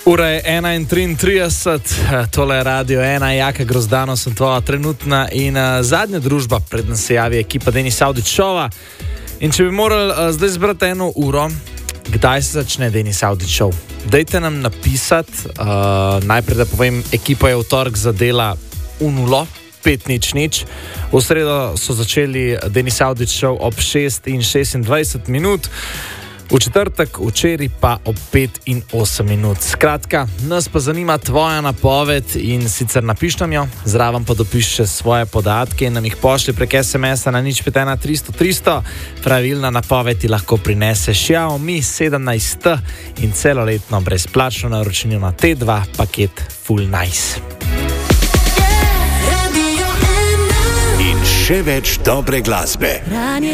Ura je 1:33, tole je Radio 1, Jaka Grozdano sem tvoja trenutna in zadnja družba, preden se javi ekipa Denis Audić Showa. In če bi morali zdaj zbrati eno uro, kdaj se začne Denis Audić Show? Dajte nam napisati, najprej da povem, ekipa je v torek zadela 0, 5:0. V sredo so začeli Denis Audić Show ob 6:26, v četrtek, včeraj pa ob 5:08. Skratka, nas pa zanima tvoja napoved in sicer napiš nam jo, zraven pa dopiši svoje podatke in nam jih pošlji prek SMS-a na 051 300 300. Pravilna napoved ti lahko prinese Xiaomi 17 in celoletno brezplačno naročnino na T2 paket Full Nice. In še več dobre glasbe.